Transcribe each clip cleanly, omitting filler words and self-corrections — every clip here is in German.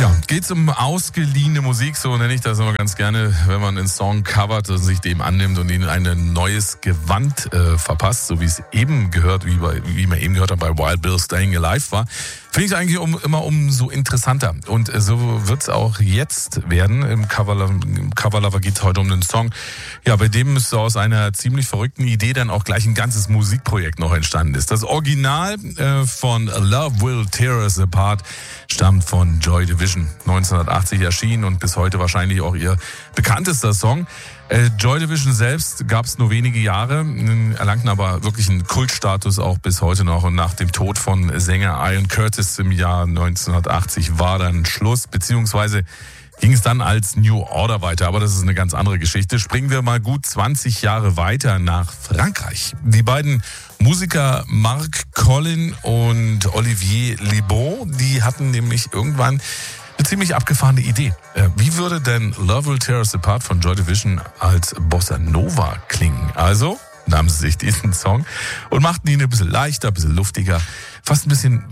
Ja, geht's um ausgeliehene Musik, so nenne ich das immer ganz gerne, wenn man einen Song covert und sich dem annimmt und ihn ein neues Gewand verpasst, so wie es eben gehört, wie man eben gehört hat bei Wild Bill Staying Alive war. Finde ich es eigentlich immer umso interessanter. Und so wird es auch jetzt werden. Im Coverlover geht es heute um einen Song, ja, bei dem es so aus einer ziemlich verrückten Idee dann auch gleich ein ganzes Musikprojekt noch entstanden ist. Das Original von Love Will Tear Us Apart stammt von Joy Division. 1980 erschienen und bis heute wahrscheinlich auch ihr bekanntester Song. Joy Division selbst gab es nur wenige Jahre, erlangten aber wirklich einen Kultstatus auch bis heute noch. Und nach dem Tod von Sänger Ian Curtis im Jahr 1980 war dann Schluss, beziehungsweise ging es dann als New Order weiter. Aber das ist eine ganz andere Geschichte. Springen wir mal gut 20 Jahre weiter nach Frankreich. Die beiden Musiker Marc Collin und Olivier Libon, die hatten nämlich irgendwann eine ziemlich abgefahrene Idee. Wie würde denn Love Will Tear Us Apart von Joy Division als Bossa Nova klingen? Also nahmen sie sich diesen Song und machten ihn ein bisschen leichter, ein bisschen luftiger, fast ein bisschen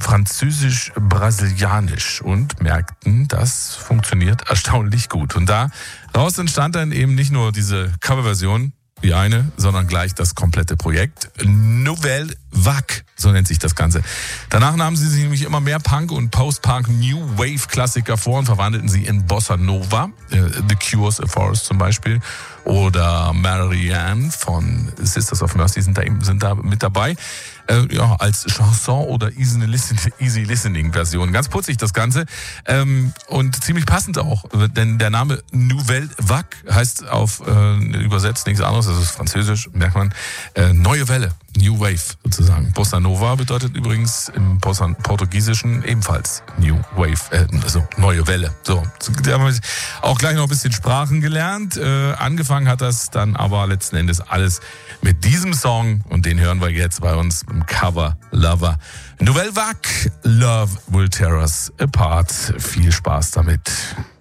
französisch-brasilianisch und merkten, das funktioniert erstaunlich gut. Und daraus entstand dann eben nicht nur diese Coverversion, die eine, sondern gleich das komplette Projekt. Nouvelle Vague, so nennt sich das Ganze. Danach nahmen sie sich nämlich immer mehr Punk- und Post-Punk New Wave-Klassiker vor und verwandelten sie in Bossa Nova. The Cure's A Forest zum Beispiel. Oder Marianne von Sisters of Mercy sind da mit dabei. Ja, als Chanson oder Easy Listening Version. Ganz putzig das Ganze. Und ziemlich passend auch, denn der Name Nouvelle Vague heißt übersetzt nichts anderes, das ist französisch, merkt man, neue Welle, New Wave sozusagen. Bossa Nova bedeutet übrigens im Portugiesischen ebenfalls New Wave, also neue Welle. So, da haben wir auch gleich noch ein bisschen Sprachen gelernt. Angefangen hat das dann aber letzten Endes alles mit diesem Song und den hören wir jetzt bei uns im Cover Lover. Nouvelle Vague, Love Will Tear Us Apart. Viel Spaß damit.